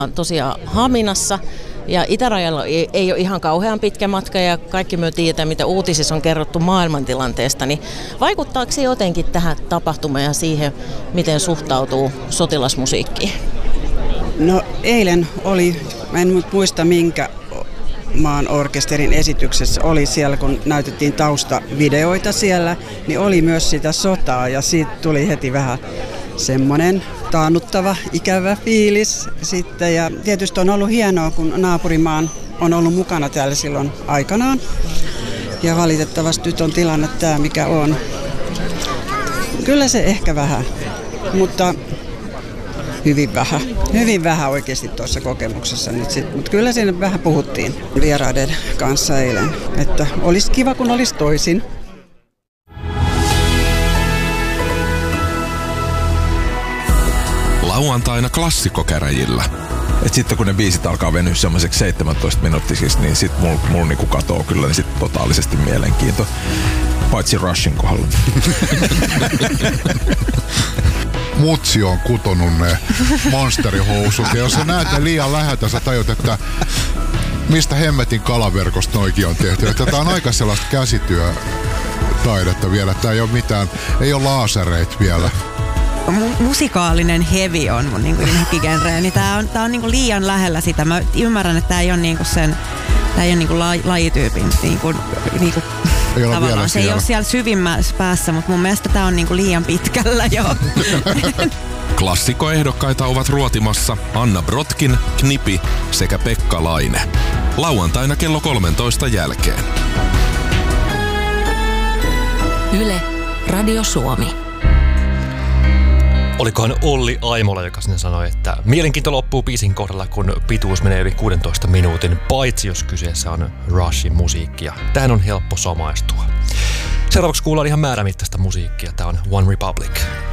Tosiaan Haminassa ja itärajalla ei ole ihan kauhean pitkä matka ja kaikki me tiedetään, mitä uutisissa on kerrottu maailmantilanteesta, niin vaikuttaako se jotenkin tähän tapahtumaan ja siihen, miten suhtautuu sotilasmusiikkiin? No eilen oli, mä en muista minkä maan orkesterin esityksessä oli siellä, kun näytettiin taustavideoita siellä, niin oli myös sitä sotaa ja siitä tuli heti vähän semmoinen taannuttava, ikävä fiilis sitten. Ja tietysti on ollut hienoa, kun naapurimaan on ollut mukana täällä silloin aikanaan. Ja valitettavasti nyt on tilanne tämä, mikä on. Kyllä se ehkä vähän, mutta hyvin vähän oikeasti tuossa kokemuksessa nyt sitten. Mutta kyllä siinä vähän puhuttiin vieraiden kanssa eilen, että olisi kiva, kun olisi toisin. Lauantaina klassikkokäräjillä. Et sitten kun ne biisit alkaa venyä semmoiseksi 17 minuuttisiksi, niin sit mulla niinku katoo kyllä niin sit totaalisesti mielenkiinto. Paitsi Rushin kohdalla. Mutsi on kutonut ne monsterihousut. Ja jos sä näet ne liian läheltä, sä tajut, että mistä hemmetin kalaverkosta noikin on tehty. Että tää on aika sellaista käsityötaidetta vielä. Tää ei ole mitään, ei ole laasereita vielä. Musikaalinen heavy on mun niinku inhokkigenre, niin tää on niinku liian lähellä sitä. Mä ymmärrän, että tää ei ole niinku sen, tää ei ole niinku lajityypin niinku tavallaan. Se ei ole siellä syvimmässä päässä, mutta mun mielestä tää on niinku liian pitkällä jo. Klassikoehdokkaita ovat ruotimassa Anna Brotkin, Knipi sekä Pekka Laine. Lauantaina kello 13 jälkeen. Yle, Radio Suomi. Olikohan Olli Aimola, joka sinne sanoi, että mielenkiinto loppuu biisin kohdalla, kun pituus menee yli 16 minuutin, paitsi jos kyseessä on Rushin musiikki. Ja tähän on helppo samaistua. Seuraavaksi kuullaan ihan määrämittaista musiikkia. Tämä on One Republic.